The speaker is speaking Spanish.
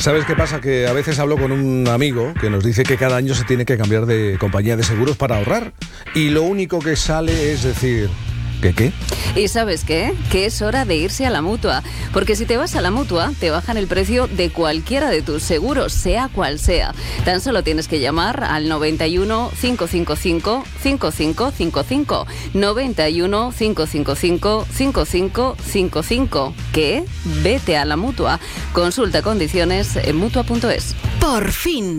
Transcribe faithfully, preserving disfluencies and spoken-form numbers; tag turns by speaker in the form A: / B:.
A: ¿Sabes qué pasa? Que a veces hablo con un amigo que nos dice que cada año se tiene que cambiar de compañía de seguros para ahorrar. Y lo único que sale es decir... ¿Qué qué?
B: ¿Y sabes qué? Que es hora de irse a la Mutua, porque si te vas a la Mutua, te bajan el precio de cualquiera de tus seguros, sea cual sea. Tan solo tienes que llamar al noventa y uno, cinco cinco cinco, cinco cinco cinco cinco, noventa y uno, cinco cinco cinco, cinco cinco cinco cinco. ¿Qué? Vete a la Mutua. Consulta condiciones en mutua punto es.
C: Por fin.